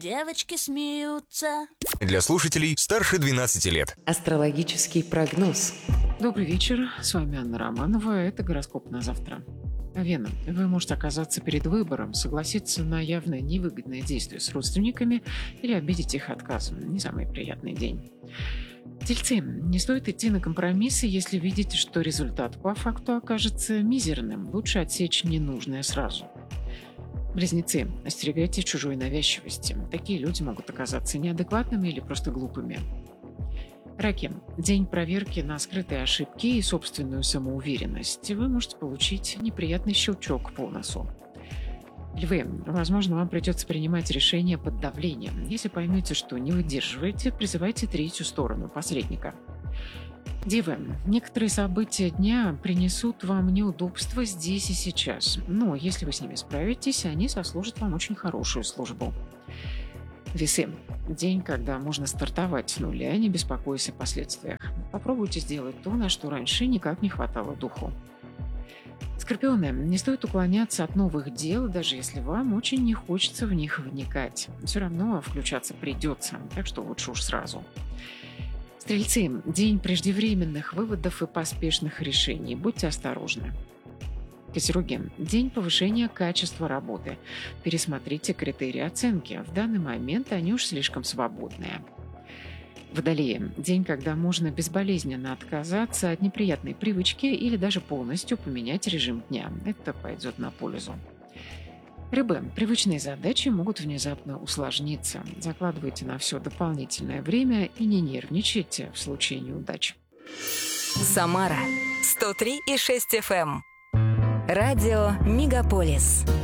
девочки смеются. Для слушателей старше 12 лет. Астрологический прогноз. Добрый вечер, с вами Анна Романова, это гороскоп на завтра. Вена, вы можете оказаться перед выбором, согласиться на явно невыгодное действие с родственниками или обидеть их отказом. Не самый приятный день. Тельцы, не стоит идти на компромиссы, если видите, что результат по факту окажется мизерным. Лучше отсечь ненужное сразу. Близнецы, остерегайтесь чужой навязчивости. Такие люди могут оказаться неадекватными или просто глупыми. Раки, день проверки на скрытые ошибки и собственную самоуверенность. Вы можете получить неприятный щелчок по носу. Львы, возможно, вам придется принимать решения под давлением. Если поймете, что не выдерживаете, призывайте третью сторону, посредника. Девы, некоторые события дня принесут вам неудобства здесь и сейчас. Но если вы с ними справитесь, они сослужат вам очень хорошую службу. Весы. День, когда можно стартовать с нуля, не беспокоясь о последствиях. Попробуйте сделать то, на что раньше никак не хватало духу. Скорпионы, не стоит уклоняться от новых дел, даже если вам очень не хочется в них вникать. Все равно включаться придется, так что лучше уж сразу. Стрельцы, день преждевременных выводов и поспешных решений. Будьте осторожны. Козероги, день повышения качества работы. Пересмотрите критерии оценки. В данный момент они уж слишком свободные. Водолеи, день, когда можно безболезненно отказаться от неприятной привычки или даже полностью поменять режим дня. Это пойдет на пользу. Рыбы, привычные задачи могут внезапно усложниться. Закладывайте на все дополнительное время и не нервничайте в случае неудач. Самара 103,6 FM. Радио Мегаполис.